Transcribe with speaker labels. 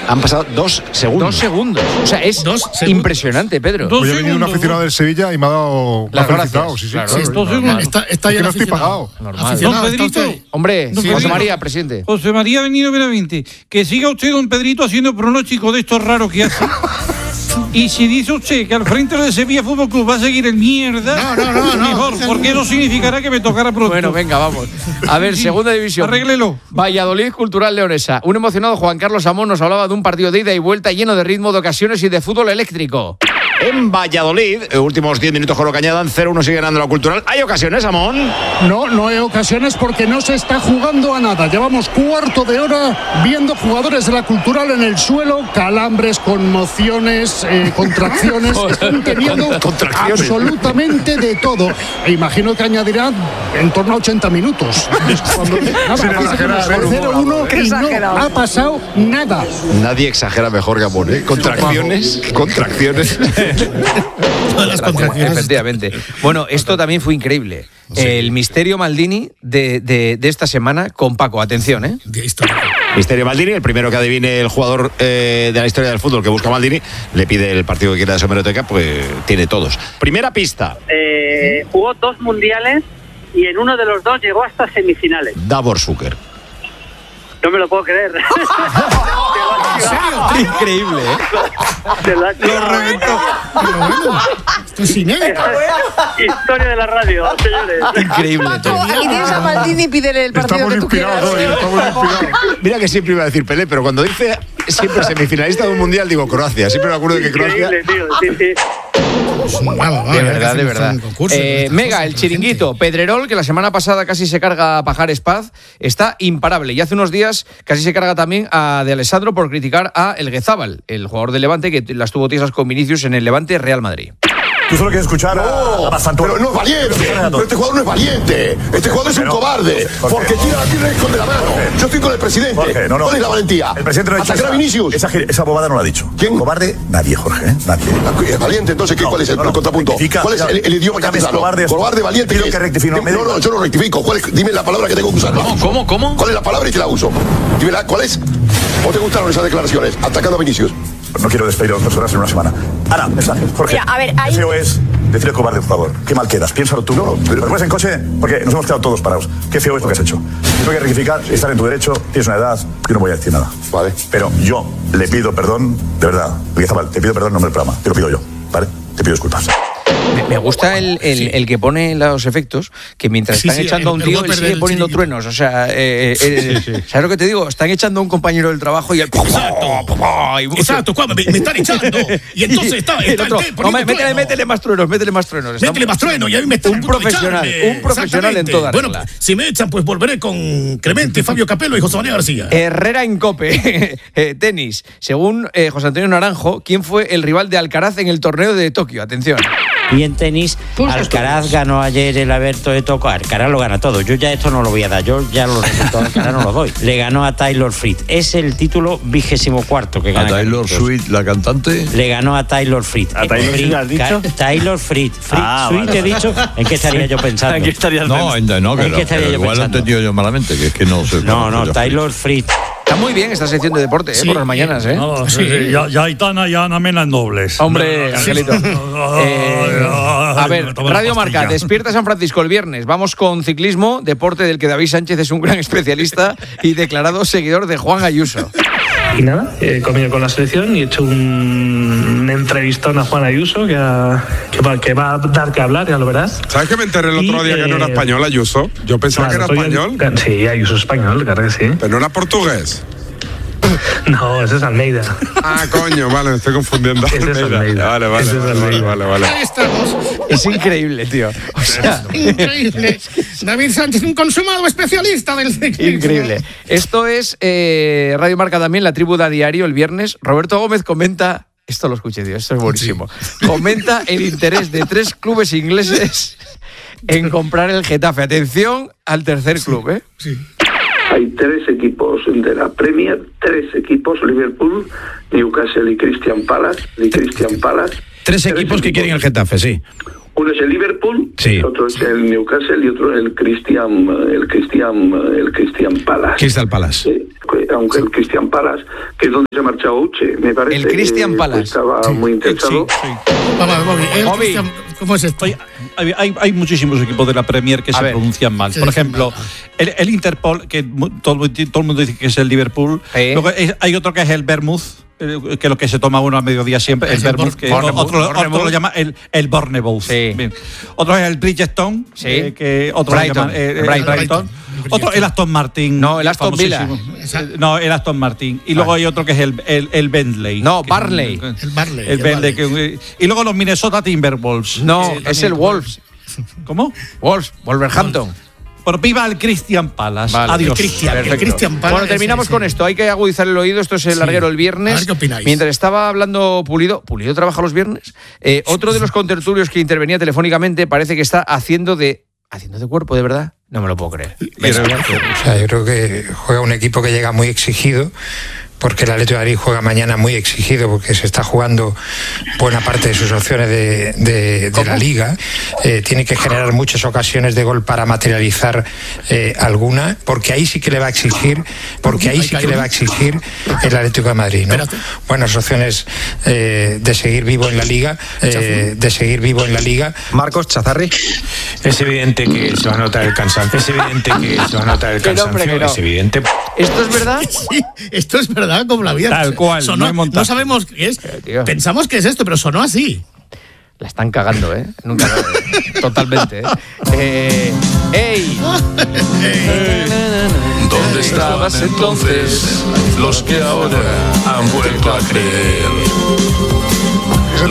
Speaker 1: Han pasado 2 segundos.
Speaker 2: 2 segundos. O sea, es impresionante, Pedro.
Speaker 3: Hoy ha venido un aficionado del Sevilla y me ha dado
Speaker 2: las
Speaker 3: felicitado.
Speaker 2: gracias.
Speaker 3: Sí, sí.
Speaker 2: Claro,
Speaker 3: Sí,
Speaker 4: Está ya
Speaker 3: no estoy pagado.
Speaker 5: Don Pedrito.
Speaker 2: Hombre,
Speaker 5: Don
Speaker 2: José
Speaker 5: Pedrito.
Speaker 2: María, presidente.
Speaker 5: José María Benito Benavente. Que siga usted, don Pedrito, haciendo pronóstico de estos raros que hace. Y si dice usted que al frente de Sevilla Fútbol Club va a seguir el mierda,
Speaker 4: No.
Speaker 5: mejor, porque eso significará que me tocará pronto.
Speaker 2: Bueno, venga, vamos. A ver, segunda división.
Speaker 5: Arréglelo.
Speaker 2: Valladolid Cultural Leonesa. Un emocionado Juan Carlos Amón nos hablaba de un partido de ida y vuelta lleno de ritmo, de ocasiones y de fútbol eléctrico.
Speaker 1: En Valladolid, últimos 10 minutos con lo que añadan, 0-1 sigue ganando la Cultural. ¿Hay ocasiones, Amón?
Speaker 6: No hay ocasiones porque no se está jugando a nada. Llevamos cuarto de hora viendo jugadores de la Cultural en el suelo, calambres, conmociones, contracciones. Están teniendo absolutamente de todo. E imagino que añadirán en torno a 80 minutos.
Speaker 3: Sin exagerar,
Speaker 6: 0-1 y no ha pasado nada.
Speaker 1: Nadie exagera mejor que Amón, ¿eh? Contracciones.
Speaker 4: Todas las contracciones.
Speaker 2: Efectivamente. Bueno, esto también fue increíble.
Speaker 4: Sí.
Speaker 2: El misterio Maldini de esta semana con Paco. Atención, ¿eh?
Speaker 1: Misterio Maldini, el primero que adivine el jugador de la historia del fútbol que busca Maldini, le pide el partido que quiera de su hemeroteca, pues tiene todos. Primera pista.
Speaker 7: Jugó 2 mundiales y en uno de los 2 llegó hasta semifinales.
Speaker 1: Davor Zucker.
Speaker 7: No me lo puedo creer.
Speaker 2: Increíble, ¿eh?
Speaker 4: Lo reventó. Pero bueno, esto es inédito.
Speaker 7: Historia de la radio, señores.
Speaker 2: Increíble.
Speaker 8: Paco, y tienes a Maldini y pídele el partido
Speaker 3: Estamos
Speaker 8: que tú quieras.
Speaker 3: inspirados hoy, estamos inspirados.
Speaker 1: Mira que siempre iba a decir Pelé, pero cuando dice siempre semifinalista de un mundial, digo Croacia. Siempre me acuerdo de que Croacia...
Speaker 7: Increíble, tío. Sí.
Speaker 2: De verdad. Mega, el chiringuito. Pedrerol, que la semana pasada casi se carga a Pajares Paz, está imparable. Y hace unos días casi se carga también a De Alessandro por criticar a El Guezábal, el jugador de Levante que las tuvo tiesas con Vinicius en el Levante Real Madrid.
Speaker 9: Tú solo quieres escuchar a bastante.
Speaker 10: Pero no es valiente. Pero este jugador no es valiente. Este jugador es un cobarde. Porque tira la pierna y esconde la mano. Yo estoy con el presidente.
Speaker 9: Jorge, no.
Speaker 10: ¿Cuál es la valentía?
Speaker 9: El presidente no ha dicho
Speaker 10: ¿Atacar a Vinicius?
Speaker 9: Esa bobada no la ha dicho.
Speaker 10: ¿Quién?
Speaker 9: Cobarde, nadie, Jorge. Nadie.
Speaker 10: ¿Es valiente? Entonces, ¿cuál es el contrapunto? ¿Cuál es el idioma castellano? Cobarde, valiente.
Speaker 9: Pido que rectifique.
Speaker 10: No, yo no rectifico. Dime la palabra que tengo que usar.
Speaker 2: ¿Cómo?
Speaker 10: ¿Cuál es la palabra y te la uso? Dime ¿cuál es? ¿O te gustaron esas declaraciones? Atacando a Vinicius.
Speaker 9: No quiero despedir a 2 personas en una semana. Ana, mensaje. Jorge.
Speaker 8: Mira, a ver,
Speaker 9: qué feo es decirle cobarde, por favor. Qué mal quedas. Piénsalo tú. No, pero después en coche, porque nos hemos quedado todos parados. Qué feo es lo que has hecho. Tengo que rectificar, estar en tu derecho, tienes una edad, yo no voy a decir nada.
Speaker 10: Vale.
Speaker 9: Pero yo le pido perdón, de verdad. Guizabal, te pido perdón en nombre del programa. Te lo pido yo, ¿vale? Te pido disculpas.
Speaker 2: Me gusta el que pone los efectos, que mientras están echando a un tío, él sigue poniendo truenos. O sea, ¿sabes lo que te digo? Están echando a un compañero del trabajo y el...
Speaker 4: Exacto, me están echando. Y entonces está
Speaker 2: el otro, métele más truenos.
Speaker 4: Métele más truenos y a mí me están
Speaker 2: un profesional en toda regla.
Speaker 4: Bueno, si me echan, pues volveré con Clemente, Fabio Capello y José María García.
Speaker 2: Herrera en COPE. Tenis. Según José Antonio Naranjo, ¿quién fue el rival de Alcaraz en el torneo de Tokio? Atención.
Speaker 11: Y en tenis, Alcaraz ganó ayer el Abierto de Tokio. Alcaraz lo gana todo. Yo ya esto no lo voy a dar. Yo ya los resultados de Alcaraz no los doy. Le ganó a Taylor Fritz. Es el título 24 que gana.
Speaker 12: ¿A Taylor Swift, la cantante?
Speaker 11: Le ganó a Taylor Fritz.
Speaker 12: ¿A Taylor Swift has dicho?
Speaker 11: Taylor Fritz. Swift he dicho. ¿En qué estaría yo pensando?
Speaker 12: ¿En qué estaría igual lo he entendido yo malamente, que es que no sé.
Speaker 11: No, Taylor Fritz.
Speaker 2: Está muy bien esta sección de deporte, por las mañanas, ¿eh?
Speaker 13: Ya Aitana y Ana Mena en dobles.
Speaker 2: Hombre, Angelito. A ver, Radio Marca, despierta San Francisco el viernes. Vamos con ciclismo, deporte del que David Sánchez es un gran especialista y declarado seguidor de Juan Ayuso.
Speaker 14: Y nada, he comido con la selección y he hecho un entrevistón a Juan Ayuso que va a dar que hablar, ya lo verás.
Speaker 15: ¿Sabes que me enteré el otro día que no era español Ayuso? Yo pensaba que era español.
Speaker 14: Sí, Ayuso es español, claro que sí.
Speaker 15: Pero no era portugués.
Speaker 14: No, ese es Almeida.
Speaker 15: Ah, coño, vale, me estoy confundiendo.
Speaker 14: Ese es Almeida.
Speaker 15: Vale.
Speaker 4: Ahí estamos.
Speaker 2: Es increíble, tío. O sea,
Speaker 4: increíble. David Sánchez, un consumado especialista del ciclismo.
Speaker 2: Increíble. Esto es Radio Marca también, la tribu de diario, el viernes. Roberto Gómez comenta, esto lo escuché, tío, esto es buenísimo. Sí. Comenta el interés de 3 clubes ingleses en comprar el Getafe. Atención al tercer club, ¿eh?
Speaker 14: Sí. Hay 3 equipos de la Premier, 3 equipos, Liverpool, Newcastle y Crystal Palace.
Speaker 16: 3 equipos que quieren el Getafe, sí.
Speaker 14: Uno es el Liverpool,
Speaker 16: sí.
Speaker 14: Otro es el Newcastle y otro el Crystal Palace.
Speaker 16: Crystal Palace.
Speaker 17: aunque el Cristian Palace, que es donde se ha marchado Uche, me parece.
Speaker 2: El Cristian Palace.
Speaker 17: Estaba muy interesado.
Speaker 4: Bobby, ¿cómo es esto? Hay muchísimos equipos de la Premier que se pronuncian mal. Por ejemplo, el Interpol, que todo el mundo dice que es el Liverpool. Luego hay otro que es el Bournemouth, que es lo que se toma uno a mediodía siempre, el Bournemouth, que otro lo llama el Bournemouth. Bien. Otro es el Bridgestone, que otro
Speaker 2: Brighton.
Speaker 4: lo llama Brighton. Otro el Aston Martin.
Speaker 2: No, el Aston Villa.
Speaker 4: No, el Aston Martin. Y luego hay otro que es el Bentley.
Speaker 2: No, Barley.
Speaker 4: El Barley. El Bentley. Y luego los Minnesota Timberwolves.
Speaker 2: No, es el Wolves.
Speaker 4: ¿Cómo?
Speaker 2: Wolverhampton.
Speaker 4: Pero viva el Cristian Palace.
Speaker 2: Vale.
Speaker 4: Adiós.
Speaker 2: El
Speaker 4: Cristian Palace.
Speaker 2: Bueno, terminamos con esto. Hay que agudizar el oído. Esto es el larguero el viernes.
Speaker 4: A ver qué opináis.
Speaker 2: Mientras estaba hablando Pulido trabaja los viernes. Otro de los contertulios que intervenía telefónicamente parece que está haciendo de cuerpo, de verdad. No me lo puedo creer.
Speaker 18: O sea, yo creo que juega un equipo que llega muy exigido, porque el Atlético de Madrid juega mañana muy exigido, porque se está jugando buena parte de sus opciones de la Liga. Tiene que generar muchas ocasiones de gol para materializar alguna, porque ahí sí que le va a exigir, el Atlético de Madrid, ¿no? Buenas opciones de seguir vivo en la Liga,
Speaker 16: Marcos Chazarri.
Speaker 19: Es evidente que se va a notar el cansancio. Es evidente.
Speaker 2: ¿Esto es verdad?
Speaker 4: Sí, esto es verdad, como la vida.
Speaker 2: Tal cual.
Speaker 4: No sabemos qué es. Pensamos que es esto, pero sonó así.
Speaker 2: La están cagando, ¿eh? Nunca. Totalmente, ¿eh? ¡Ey!
Speaker 10: ¿Dónde estabas entonces los que ahora han vuelto a creer?